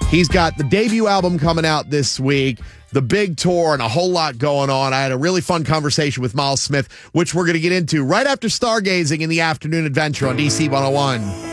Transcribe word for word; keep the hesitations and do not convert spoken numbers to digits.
He's got the debut album coming out this week, the big tour, and a whole lot going on. I had a really fun conversation with Miles Smith, which we're going to get into right after Stargazing in the Afternoon Adventure on D C one oh one.